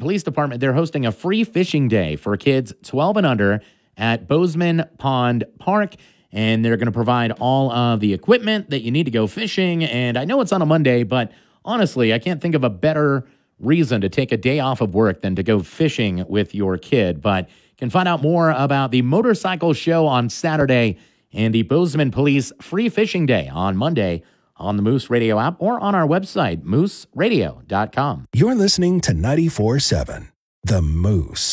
Police Department, they're hosting a free fishing day for kids 12 and under at Bozeman Pond Park. And they're going to provide all of the equipment that you need to go fishing. And I know it's on a Monday, but honestly, I can't think of a better reason to take a day off of work than to go fishing with your kid. But you can find out more about the motorcycle show on Saturday and the Bozeman Police Free Fishing Day on Monday on the Moose Radio app or on our website, mooseradio.com. You're listening to 94.7 The Moose.